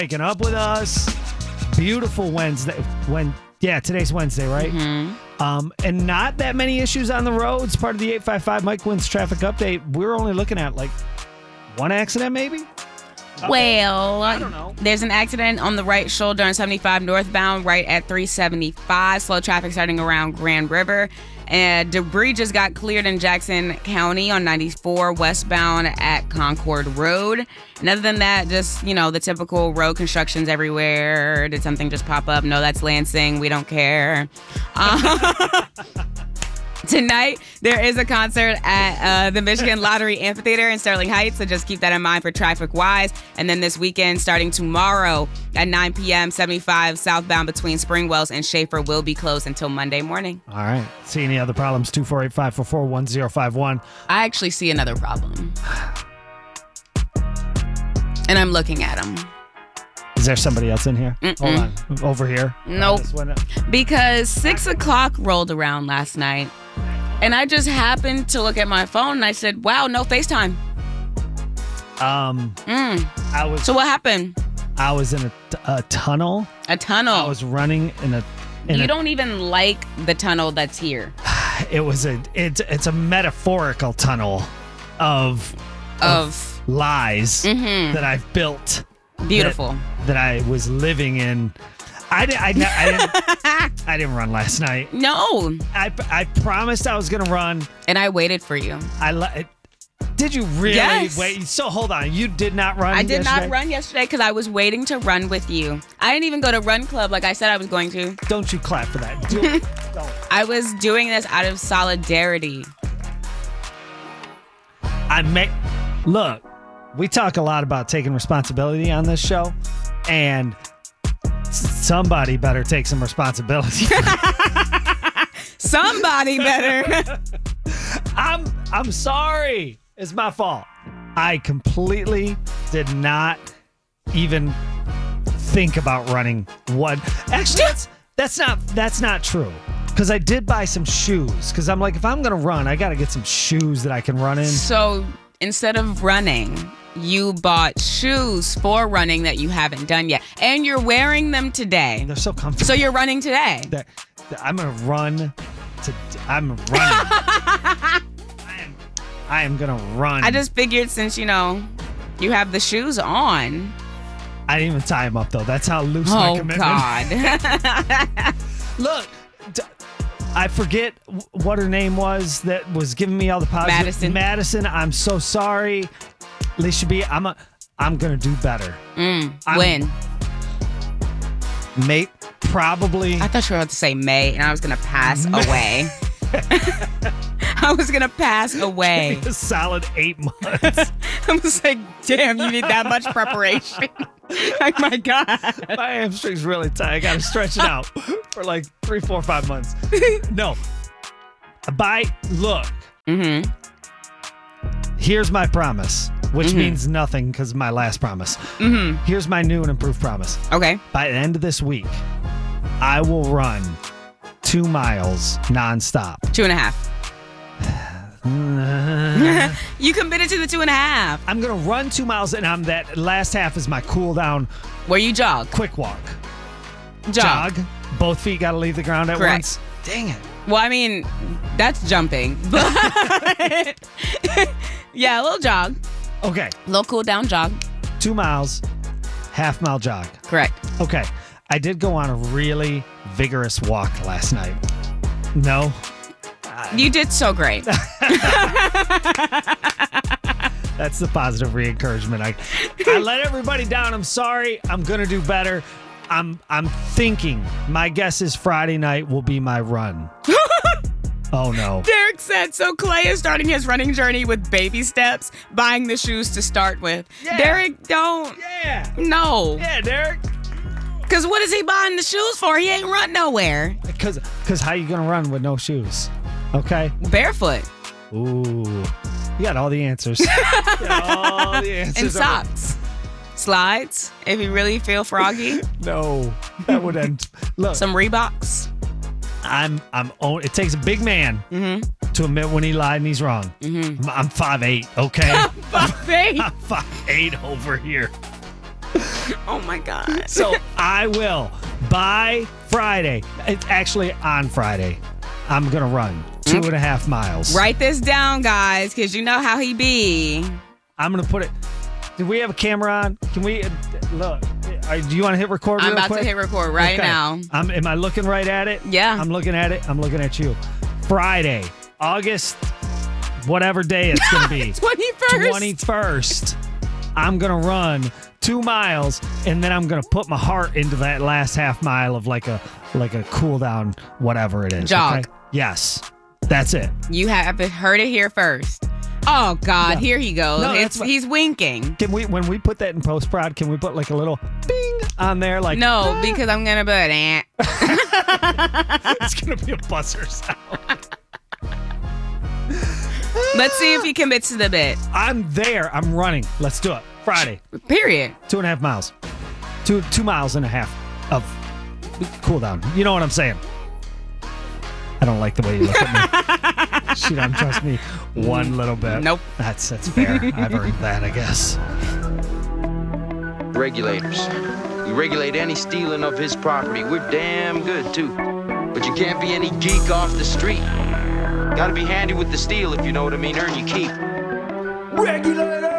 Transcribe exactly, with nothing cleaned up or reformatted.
waking up with us. Beautiful Wednesday. When yeah, today's Wednesday, right? Mm-hmm. Um, and not that many issues on the roads. Part of the eight five five Mike Wins traffic update. We're only looking at like one accident, maybe. Well, I don't know. There's an accident on the right shoulder on seventy-five northbound, right at three seventy-five. Slow traffic starting around Grand River. And debris just got cleared in Jackson County on ninety-four westbound at Concord Road. And other than that, just, you know, the typical road constructions everywhere. Did something just pop up? No, that's Lansing. We don't care. Uh, Tonight, there is a concert at uh, the Michigan Lottery Amphitheater in Sterling Heights, so just keep that in mind for traffic-wise. And then this weekend, starting tomorrow at nine p.m., seventy-five southbound between Springwells and Schaefer will be closed until Monday morning. All right. See any other problems? two four eight, five four four, one zero five one. I actually see another problem. And I'm looking at him. Is there somebody else in here? Mm-mm. Hold on. Over here? Nope. This one. Because six o'clock rolled around last night, and I just happened to look at my phone, and I said, wow, no FaceTime. Um, Mm. I was So what happened? I was in a, a tunnel. A tunnel. I was running in a. In you a, don't even like the tunnel that's here. It was a. It's it's a metaphorical tunnel of Of. lies Mm-hmm. that I've built. Beautiful. That, that I was living in. I, di- I, I, didn't, I didn't run last night. No. I, I promised I was going to run. And I waited for you. I le- Did you really Yes. wait? So hold on. You did not run I did yesterday? not run yesterday because I was waiting to run with you. I didn't even go to Run Club like I said I was going to. Don't you clap for that. Do, don't. I was doing this out of solidarity. I make look, we talk a lot about taking responsibility on this show, and s- somebody better take some responsibility. Somebody better. I'm I'm sorry. It's my fault. I completely did not even think about running one. Actually, that's that's not that's not true. Because I did buy some shoes. Because I'm like, if I'm gonna run, I gotta get some shoes that I can run in. So instead of running, you bought shoes for running that you haven't done yet. And you're wearing them today. They're so comfortable. So you're running today. They're- I'm gonna run. To, I'm running. I am. I am gonna run. I just figured since, you know, you have the shoes on. I didn't even tie them up though. That's how loose my Oh, commitment. God. Look, d- I forget w- what her name was that was giving me all the positive. Madison. Madison. I'm so sorry. Alicia B. I'm a. I'm gonna do better. Mm, I'm- when? Mate, probably. I thought you were about to say May, and I was going to pass away. I was going to pass away. a solid eight months. I was like, damn, you need that much preparation. Like, my God. My hamstring's really tight. I gotta stretch it out for like three, four, five months. No. By look. Mm-hmm. Here's my promise, which Mhm. means nothing because my last promise. Mm-hmm. Here's my new and improved promise. Okay. By the end of this week, I will run two miles nonstop. Two and a half. You committed to the two and a half. I'm gonna run two miles, and I'm that last half is my cool down, Where you jog. quick walk. Jog. Jog. Both feet gotta leave the ground at Correct. once. Dang it. Well, I mean, that's jumping. But yeah, a little jog. Okay, A little cool down jog. two miles, half mile jog. Correct. Okay, I did go on a really vigorous walk last night. No, You did so great. that's the positive re-encouragement. I, I let everybody down. I'm sorry. I'm gonna do better. I'm I'm thinking. My guess is Friday night will be my run. Oh no. Derek said, so Clay is starting his running journey with baby steps, buying the shoes to start with. Yeah. Derek, don't. Yeah. No. Yeah, Derek. Because what is he buying the shoes for? He ain't run nowhere. Because because how you gonna run with no shoes? Okay. Barefoot. Ooh. You got all the answers. You got all the answers. And socks. Slides, if you really feel froggy. No, that would end. Look, Some Reeboks. I'm I'm own. It takes a big man Mm-hmm. to admit when he lied and he's wrong. Mm-hmm. I'm, I'm five eight. Okay, Buffet. I'm five eight over here. Oh my God. So I will by Friday. It's actually on Friday. I'm gonna run two and a half miles. Write this down, guys, because you know how he be. I'm gonna put it. Do we have a camera on? Can we uh, look? Uh, do you want to hit record? I'm real about quick? to hit record right Okay. now. I'm, am I looking right at it? Yeah. I'm looking at it. I'm looking at you. Friday, August, whatever day it's gonna be. twenty-first. twenty-first. I'm gonna run two miles, and then I'm gonna put my heart into that last half mile of like a like a cool down, whatever it is. Jog. Okay? Yes, that's it. You have heard it here first. Oh God, No. here he goes. No, that's it's, what- he's winking. Can we, when we put that in post prod, can we put like a little bing on there? Like No, ah, because I'm gonna put eh. it's gonna be a buzzer sound. Let's see if he commits to the bit. I'm there. I'm running. Let's do it. Friday, Period. two and a half miles, two two miles and a half of cool down. You know what I'm saying? I don't like the way you look at me. She don't trust me one little bit. Nope. That's that's fair. I've earned that, I guess. Regulators. We regulate any stealing of his property. We're damn good, too. But you can't be any geek off the street. Gotta be handy with the steel, if you know what I mean. Earn your keep. Regulator!